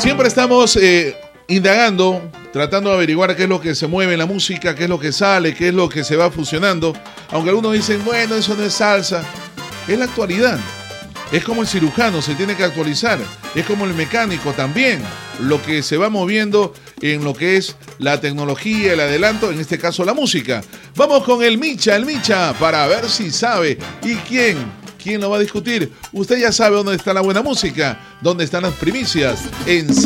Siempre estamos indagando, tratando de averiguar qué es lo que se mueve en la música, qué es lo que sale, qué es lo que se va fusionando. Aunque algunos dicen, bueno, eso no es salsa. Es la actualidad. Es como el cirujano, se tiene que actualizar. Es como el mecánico también. Lo que se va moviendo en lo que es la tecnología, el adelanto, en este caso la música. Vamos con el Micha, para ver si sabe. ¿Y quién lo va a discutir? Usted ya sabe dónde está la buena música, dónde están las primicias en